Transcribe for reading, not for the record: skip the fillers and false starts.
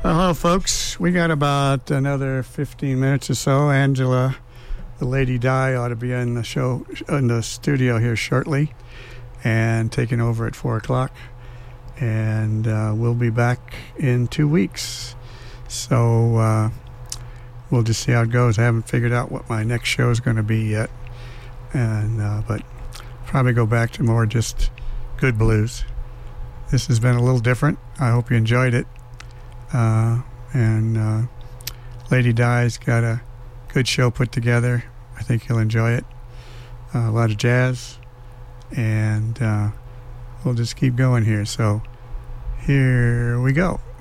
Hello, folks. We got about another 15 minutes or so. Angela, the Lady Di, ought to be in the show, in the studio here shortly and taking over at 4 o'clock. And we'll be back in 2 weeks. So we'll just see how it goes. I haven't figured out what my next show is going to be yet. But probably go back to more just good blues. This has been a little different. I hope you enjoyed it. Lady Di's got a good show put together. I think you'll enjoy it. A lot of jazz. And we'll just keep going here. So here we go.